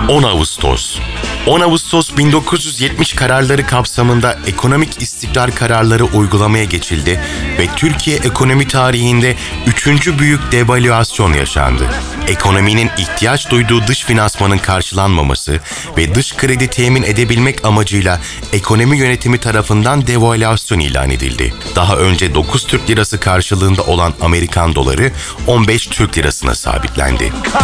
10 Ağustos 10 Ağustos 1970 kararları kapsamında ekonomik istikrar kararları uygulamaya geçildi ve Türkiye ekonomi tarihinde 3. büyük devalüasyon yaşandı. Ekonominin ihtiyaç duyduğu dış finansmanın karşılanmaması ve dış kredi temin edebilmek amacıyla ekonomi yönetimi tarafından devalüasyon ilan edildi. Daha önce 9 Türk lirası karşılığında olan Amerikan doları 15 Türk lirasına sabitlendi.